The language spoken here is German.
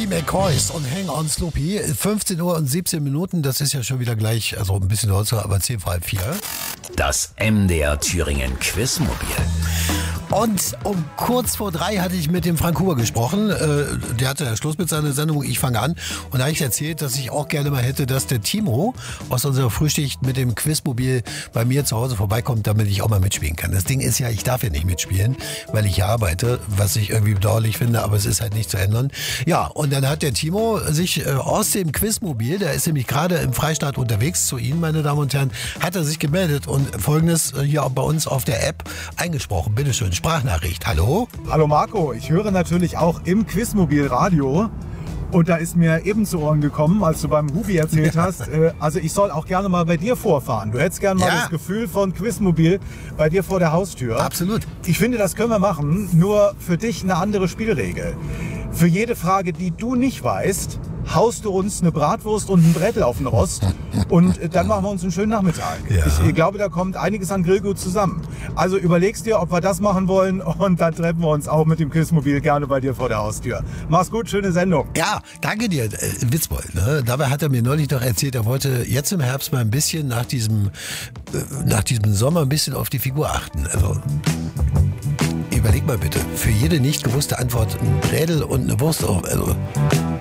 Die McCoys und Hang on Sloopy. 15 Uhr und 17 Minuten, das ist ja schon wieder gleich, also ein bisschen heute, aber 10 vor halb 4. Das MDR Thüringen Quizmobil. Und um kurz vor 3 hatte ich mit dem Frank Huber gesprochen. Der hatte ja Schluss mit seiner Sendung, ich fange an. Und da habe ich erzählt, dass ich auch gerne mal hätte, dass der Timo aus unserer Frühschicht mit dem Quizmobil bei mir zu Hause vorbeikommt, damit ich auch mal mitspielen kann. Das Ding ist ja, ich darf ja nicht mitspielen, weil ich hier arbeite, was ich irgendwie bedauerlich finde, aber es ist halt nicht zu ändern. Ja, und dann hat der Timo sich aus dem Quizmobil, der ist nämlich gerade im Freistaat unterwegs zu Ihnen, meine Damen und Herren, hat er sich gemeldet und Folgendes hier bei uns auf der App eingesprochen. Bitteschön. Sprachnachricht. Hallo? Hallo Marco, ich höre natürlich auch im Quizmobil Radio und da ist mir eben zu Ohren gekommen, als du beim Hubi erzählt hast, also ich soll auch gerne mal bei dir vorfahren. Du hättest gerne mal das Gefühl von Quizmobil bei dir vor der Haustür. Absolut. Ich finde, das können wir machen, nur für dich eine andere Spielregel. Für jede Frage, die du nicht weißt, haust du uns eine Bratwurst und ein Brettel auf den Rost und dann machen wir uns einen schönen Nachmittag. Ja. Ich glaube, da kommt einiges an Grillgut zusammen. Also überlegst dir, ob wir das machen wollen und dann treffen wir uns auch mit dem Quizmobil gerne bei dir vor der Haustür. Mach's gut, schöne Sendung. Ja, danke dir, Witzbold. Ne? Dabei hat er mir neulich doch erzählt, er wollte jetzt im Herbst mal ein bisschen nach diesem Sommer ein bisschen auf die Figur achten. Also überleg mal bitte, für jede nicht gewusste Antwort ein Brädel und eine Wurst. Also,